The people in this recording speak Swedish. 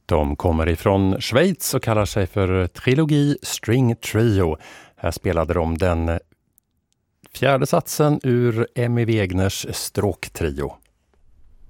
De kommer ifrån Schweiz och kallar sig för Trilogi String Trio. Här spelade de den fjärde satsen ur Emmy Wegners stråktrio.